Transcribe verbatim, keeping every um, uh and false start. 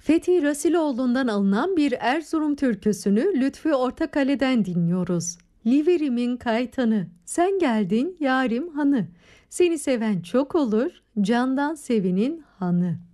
Fethi Rasiloğlu'ndan alınan bir Erzurum türküsünü Lütfü Ortakale'den dinliyoruz. Liverimin kaytanı, sen geldin yarim hanı, seni seven çok olur, candan sevinin hanı.